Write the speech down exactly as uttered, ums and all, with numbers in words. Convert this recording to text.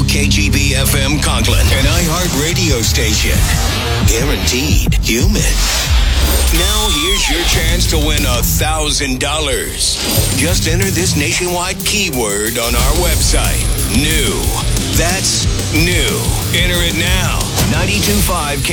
K G B F M Conklin, an iHeart radio station. Guaranteed human. Now here's your chance to win a thousand dollars. Just enter this nationwide keyword on our website. New. That's new. Enter it now. ninety-two point five